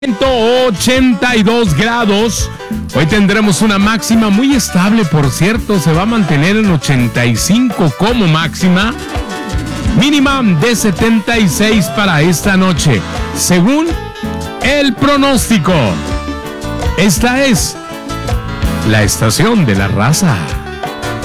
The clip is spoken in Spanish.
82 grados. Hoy tendremos una máxima muy estable, por cierto, se va a mantener en 85 como máxima. Mínima de 76 para esta noche, según el pronóstico. Esta es la estación de la raza.